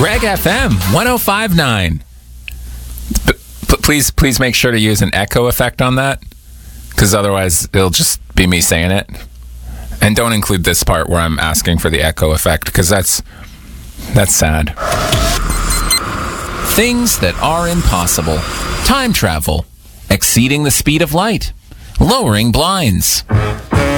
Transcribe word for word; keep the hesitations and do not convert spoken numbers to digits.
Greg F M one oh five point nine. But, but please, please make sure to use an echo effect on that, because otherwise it'll just be me saying it. And don't include this part where I'm asking for the echo effect, because that's that's sad. Things that are impossible. Time travel. Exceeding the speed of light. Lowering blinds.